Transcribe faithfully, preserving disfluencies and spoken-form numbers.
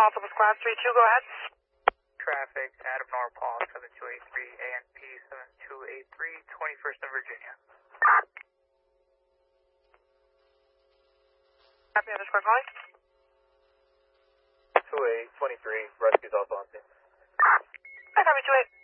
multiple squad three two, go ahead. Traffic, Adam Norpaul, seven two eight three, A N P seven two eight three, twenty-first in Virginia. Happy underscore calling. two eight twenty-three, rescue's also on scene. I copy two eight.